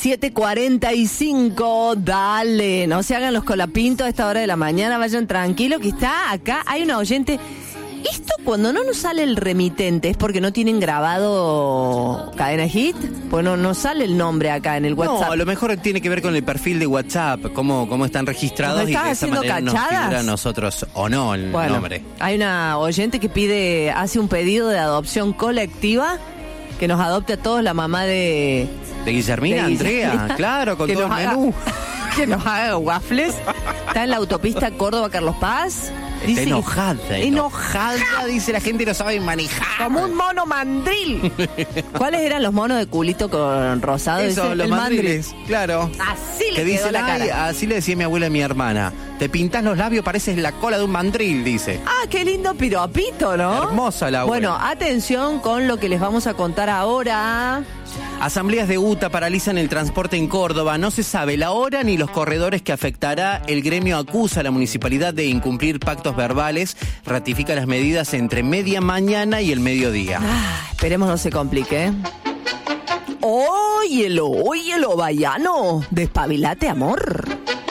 7:45, dale, no se hagan los colapintos a esta hora de la mañana, vayan tranquilos que está acá, hay una oyente. Esto cuando no nos sale el remitente es porque no tienen grabado Cadena Hit, pues no sale el nombre acá en el WhatsApp. No, a lo mejor tiene que ver con el perfil de WhatsApp, cómo están registrados y de esa manera nos figura a nosotros o no el nombre. Hay una oyente que hace un pedido de adopción colectiva, que nos adopte a todos la mamá de Guillermina, Andrea, claro, con todo el menú. Que nos haga waffles. Está en la autopista Córdoba-Carlos Paz. Está enojada, dice la gente, no sabe manejar. Como un mono mandril. ¿Cuáles eran los monos de culito con rosado? Eso, los mandriles, claro. Así le que quedó dice la cara. Así le decía mi abuela a mi hermana. Te pintas los labios, pareces la cola de un mandril, dice. Ah, qué lindo piropito, ¿no? Hermosa la abuela. Bueno, atención con lo que les vamos a contar ahora. Asambleas de UTA paralizan el transporte en Córdoba. No se sabe la hora ni los corredores que afectará. El gremio acusa a la municipalidad de incumplir pactos verbales. Ratifica las medidas entre media mañana y el mediodía. Esperemos no se complique. Óyelo, baiano. Despabilate, amor.